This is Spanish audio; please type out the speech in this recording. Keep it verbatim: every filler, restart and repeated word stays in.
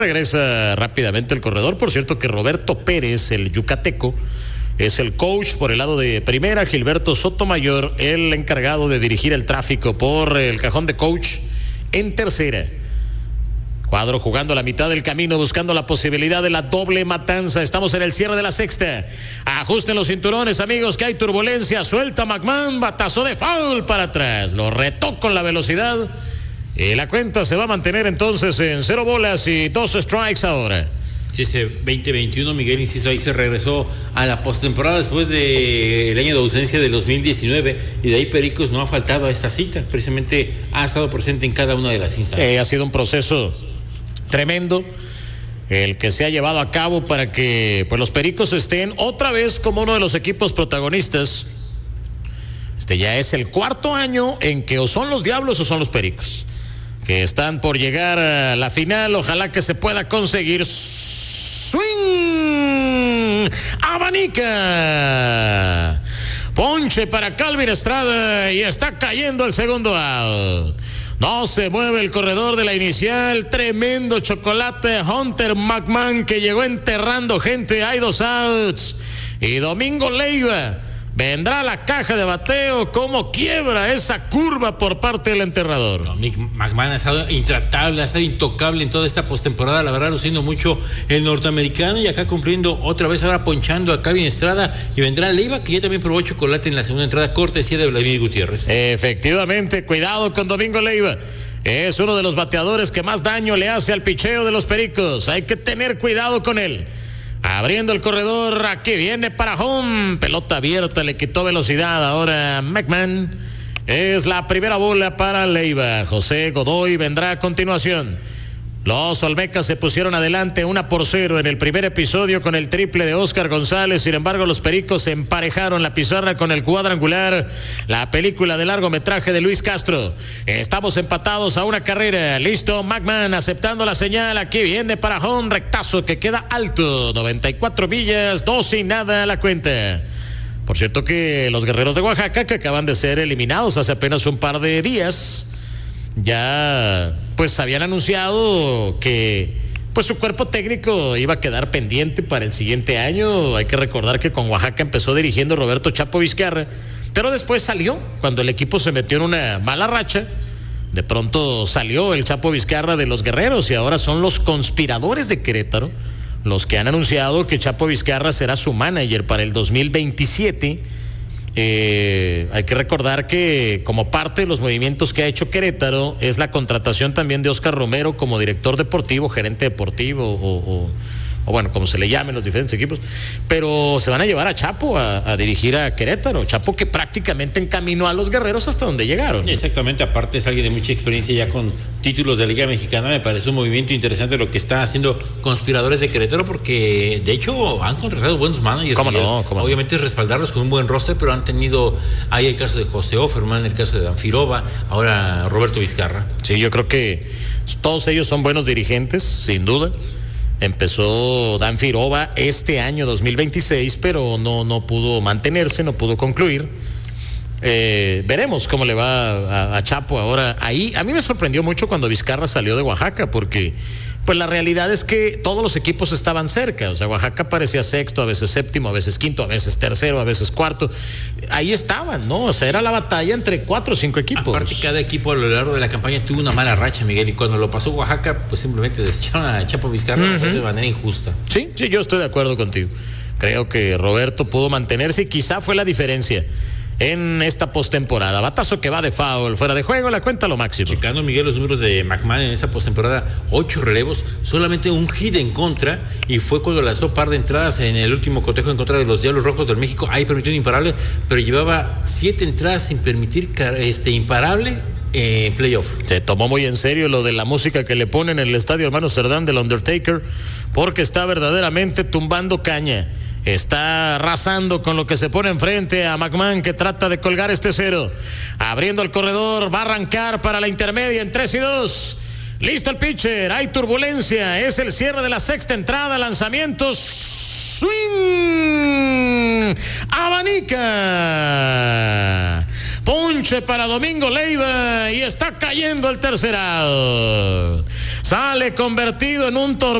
Regresa rápidamente el corredor. Por cierto que Roberto Pérez, el yucateco, es el coach por el lado de primera. Gilberto Sotomayor, el encargado de dirigir el tráfico por el cajón de coach en tercera. Cuadro jugando a la mitad del camino, buscando la posibilidad de la doble matanza. Estamos en el cierre de la sexta. Ajusten los cinturones, amigos, que hay turbulencia. Suelta McMahon, batazo de foul para atrás. Lo retó con la velocidad. Y la cuenta se va a mantener entonces en cero bolas y dos strikes ahora. Sí, ese veinte veintiuno, Miguel, insisto, ahí se regresó a la postemporada después del año de ausencia del dos mil diecinueve, y de ahí Pericos no ha faltado a esta cita, precisamente ha estado presente en cada una de las instancias. Eh, ha sido un proceso tremendo el que se ha llevado a cabo para que pues, los Pericos estén otra vez como uno de los equipos protagonistas. Este ya es el cuarto año en que o son los Diablos o son los Pericos, que están por llegar a la final. Ojalá que se pueda conseguir. Swing, abanica, ponche para Calvin Estrada y está cayendo el segundo out. No se mueve el corredor de la inicial. Tremendo chocolate Hunter McMahon, que llegó enterrando gente. Hay dos outs y Domingo Leiva vendrá a la caja de bateo. Como quiebra esa curva por parte del enterrador. No, Mick McMahon ha estado intratable, ha estado intocable en toda esta postemporada, la verdad, luciendo mucho el norteamericano, y acá cumpliendo otra vez, ahora ponchando a Calvin Estrada, y vendrá Leiva, que ya también probó chocolate en la segunda entrada, cortesía de Vladimir Gutiérrez. Efectivamente, cuidado con Domingo Leiva. Es uno de los bateadores que más daño le hace al picheo de los Pericos. Hay que tener cuidado con él. Abriendo el corredor, aquí viene para home. Pelota abierta, le quitó velocidad. Ahora McMahon. Es la primera bola para Leiva. José Godoy vendrá a continuación. Los Olmecas se pusieron adelante una por cero en el primer episodio con el triple de Oscar González. Sin embargo, los Pericos emparejaron la pizarra con el cuadrangular, la película de largometraje de Luis Castro. Estamos empatados a una carrera. Listo, McMahon aceptando la señal. Aquí viene para home, rectazo que queda alto. noventa y cuatro millas, dos y nada la cuenta. Por cierto que los Guerreros de Oaxaca, que acaban de ser eliminados hace apenas un par de días, ya pues habían anunciado que pues su cuerpo técnico iba a quedar pendiente para el siguiente año. Hay que recordar que con Oaxaca empezó dirigiendo Roberto Chapo Vizcarra, pero después salió cuando el equipo se metió en una mala racha. De pronto salió el Chapo Vizcarra de los Guerreros y ahora son los conspiradores de Querétaro los que han anunciado que Chapo Vizcarra será su manager para el dos mil veintisiete. Eh, hay que recordar que como parte de los movimientos que ha hecho Querétaro es la contratación también de Oscar Romero como director deportivo, gerente deportivo o, o, o bueno, como se le llamen los diferentes equipos, pero se van a llevar a Chapo a, a dirigir a Querétaro. Chapo que prácticamente encaminó a los Guerreros hasta donde llegaron. Exactamente, aparte es alguien de mucha experiencia ya con títulos de Liga Mexicana. Me parece un movimiento interesante lo que está haciendo Conspiradores de Querétaro, porque de hecho han contratado buenos managers. ¿Cómo no? ¿Cómo Obviamente es respaldarlos con un buen roster, pero han tenido, hay el caso de José Offerman, el caso de Danfirova, ahora Roberto Vizcarra. Sí, yo creo que todos ellos son buenos dirigentes, sin duda. Empezó Danfirova este año dos mil veintiséis, pero no, no pudo mantenerse, no pudo concluir. Eh, veremos cómo le va a, a Chapo ahora. Ahí a mí me sorprendió mucho cuando Vizcarra salió de Oaxaca, porque pues la realidad es que todos los equipos estaban cerca. O sea, Oaxaca parecía sexto, a veces séptimo, a veces quinto, a veces tercero, a veces cuarto. Ahí estaban, ¿no? O sea, era la batalla entre cuatro o cinco equipos. Aparte, cada equipo a lo largo de la campaña tuvo una mala racha, Miguel, y cuando lo pasó Oaxaca, pues simplemente desecharon a Chapo Vizcarra uh-huh. de manera injusta. Sí, sí, yo estoy de acuerdo contigo. Creo que Roberto pudo mantenerse y quizá fue la diferencia en esta postemporada. Batazo que va de foul, fuera de juego, la cuenta lo máximo. Checando, Miguel, los números de McMahon en esa postemporada, ocho relevos, solamente un hit en contra, y fue cuando lanzó par de entradas en el último cotejo en contra de los Diablos Rojos del México. Ahí permitió un imparable, pero llevaba siete entradas sin permitir este imparable en playoff. Se tomó muy en serio lo de la música que le ponen en el estadio Hermano Cerdán del Undertaker, porque está verdaderamente tumbando caña. Está arrasando con lo que se pone enfrente a McMahon, que trata de colgar este cero. Abriendo el corredor, va a arrancar para la intermedia en tres y dos. Listo el pitcher, hay turbulencia. Es el cierre de la sexta entrada, lanzamientos. Swing, abanica, ponche para Domingo Leiva y está cayendo el tercer out. sale convertido en un tormento.